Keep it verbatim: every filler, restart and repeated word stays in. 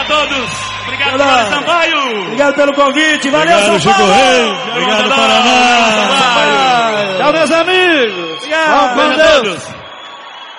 todos. Obrigado, Paulo Sampaio. Obrigado pelo convite. Valeu, obrigado, São Paulo. Chico Reis. Obrigado, Paraná. Tchau, meus amigos. Obrigado. Com Deus.